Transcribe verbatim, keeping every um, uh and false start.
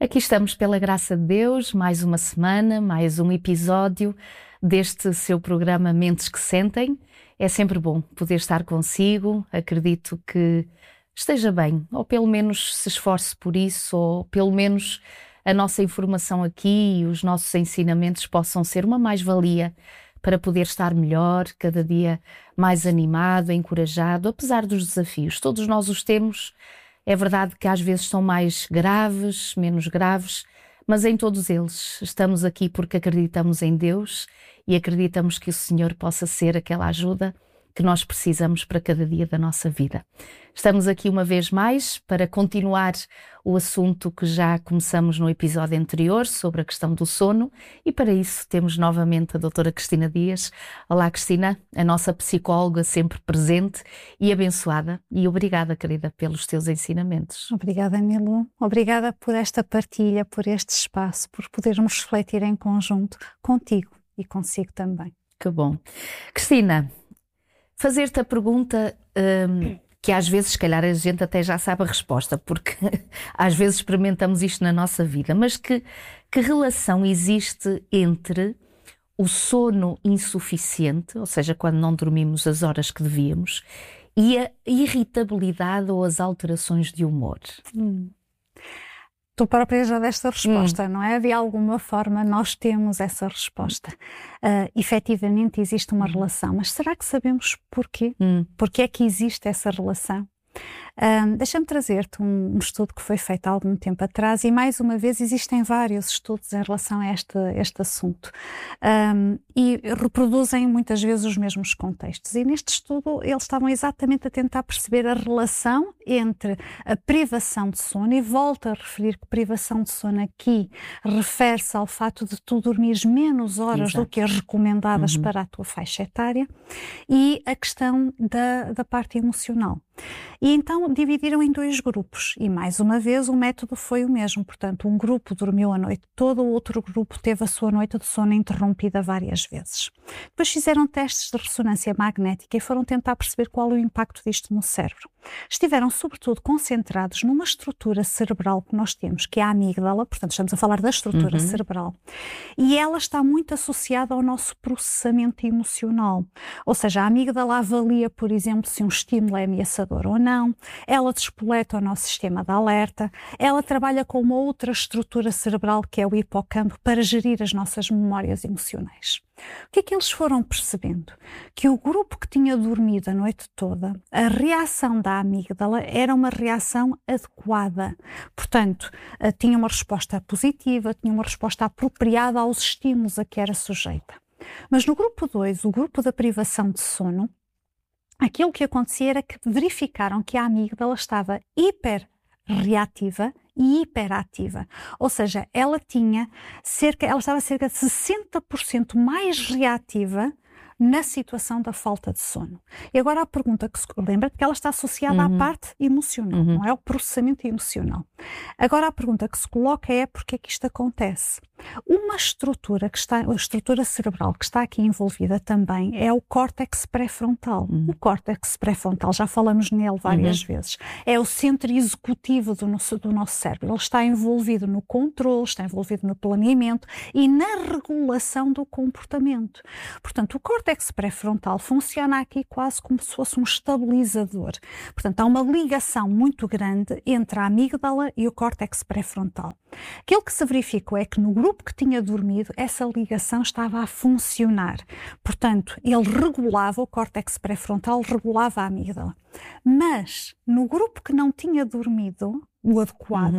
Aqui estamos pela graça de Deus, mais uma semana, mais um episódio deste seu programa Mentes que Sentem. É sempre bom poder estar consigo, acredito que esteja bem, ou pelo menos se esforce por isso, ou pelo menos a nossa informação aqui e os nossos ensinamentos possam ser uma mais-valia para poder estar melhor, cada dia mais animado, encorajado, apesar dos desafios. Todos nós os temos. É verdade que às vezes são mais graves, menos graves, mas em todos eles estamos aqui porque acreditamos em Deus e acreditamos que o Senhor possa ser aquela ajuda que nós precisamos para cada dia da nossa vida. Estamos aqui uma vez mais para continuar o assunto que já começamos no episódio anterior sobre a questão do sono e para isso temos novamente a doutora Cristina Dias. Olá Cristina, a nossa psicóloga sempre presente e abençoada, e obrigada querida pelos teus ensinamentos. Obrigada Milu, obrigada por esta partilha, por este espaço, por podermos refletir em conjunto contigo e consigo também. Que bom. Cristina, fazer-te a pergunta hum, que às vezes, se calhar, a gente até já sabe a resposta, porque às vezes experimentamos isto na nossa vida, mas que, que relação existe entre o sono insuficiente, ou seja, quando não dormimos as horas que devíamos, e a irritabilidade ou as alterações de humor? Hum. Tu própria já deste a resposta, hum. não é? De alguma forma nós temos essa resposta. Uh, efetivamente existe uma hum. relação, mas será que sabemos porquê? Hum. Porquê é que existe essa relação? Um, Deixa-me trazer-te um, um estudo que foi feito há algum tempo atrás e mais uma vez existem vários estudos em relação a este, este assunto um, e reproduzem muitas vezes os mesmos contextos, e neste estudo eles estavam exatamente a tentar perceber a relação entre a privação de sono, e volto a referir que privação de sono aqui refere-se ao fato de tu dormires menos horas Exato. do que as recomendadas uhum. para a tua faixa etária, e a questão da, da parte emocional. E então dividiram em dois grupos e mais uma vez o método foi o mesmo, portanto um grupo dormiu a noite toda, o outro grupo teve a sua noite de sono interrompida várias vezes. Depois fizeram testes de ressonância magnética e foram tentar perceber qual é o impacto disto no cérebro. Estiveram sobretudo concentrados numa estrutura cerebral que nós temos, que é a amígdala, portanto estamos a falar da estrutura uhum. cerebral, e ela está muito associada ao nosso processamento emocional, ou seja, a amígdala avalia, por exemplo, se um estímulo é ameaçador ou não, ela despoleta o nosso sistema de alerta, ela trabalha com uma outra estrutura cerebral que é o hipocampo para gerir as nossas memórias emocionais. O que é que eles foram percebendo? Que o grupo que tinha dormido a noite toda, a reação da amígdala era uma reação adequada. Portanto, tinha uma resposta positiva, tinha uma resposta apropriada aos estímulos a que era sujeita. Mas no grupo dois, o grupo da privação de sono, aquilo que acontecia era que verificaram que a amígdala estava hiperreativa e hiperativa, ou seja, ela tinha cerca, ela estava cerca de sessenta por cento mais reativa na situação da falta de sono. E agora a pergunta que se lembra que ela está associada uhum. à parte emocional, uhum. não é o processamento emocional. Agora a pergunta que se coloca é porque é que isto acontece? Uma estrutura que está, a estrutura cerebral que está aqui envolvida também é o córtex pré-frontal. Uhum. O córtex pré-frontal, já falamos nele várias uhum. vezes, é o centro executivo do nosso, do nosso cérebro. Ele está envolvido no controle, está envolvido no planeamento e na regulação do comportamento. Portanto, o córtex pré-frontal funciona aqui quase como se fosse um estabilizador. Portanto, há uma ligação muito grande entre a amígdala e o córtex pré-frontal. Aquilo que se verificou é que no grupo que tinha dormido, essa ligação estava a funcionar. Portanto, ele regulava, o córtex pré-frontal regulava a amígdala. Mas, no grupo que não tinha dormido, o adequado,